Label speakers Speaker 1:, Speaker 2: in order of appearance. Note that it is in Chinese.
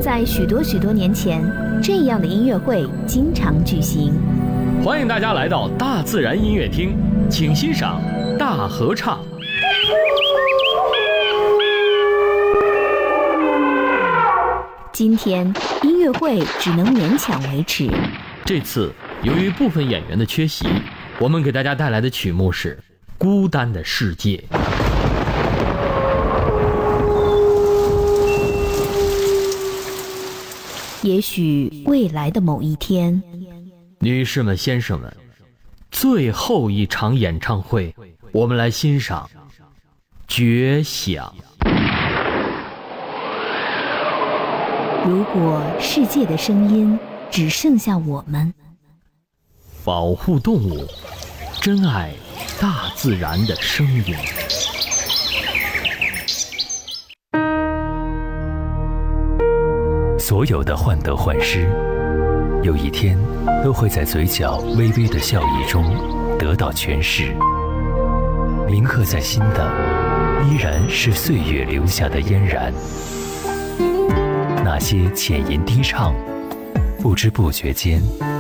Speaker 1: 在许多年前，这样的音乐会经常举行。
Speaker 2: 欢迎大家来到大自然音乐厅，请欣赏大合唱。
Speaker 1: 今天音乐会只能勉强维持。
Speaker 2: 这次由于部分演员的缺席，我们给大家带来的曲目是《孤单的世界》。
Speaker 1: 也许未来的某一天，
Speaker 2: 女士们、先生们，最后一场演唱会，我们来欣赏《绝响》。
Speaker 1: 如果世界的声音只剩下我们，
Speaker 2: 保护动物，珍爱大自然的声音。
Speaker 3: 所有的患得患失，有一天都会在嘴角微微的笑意中得到诠释。铭刻在心的，依然是岁月留下的嫣然。那些浅吟低唱，不知不觉间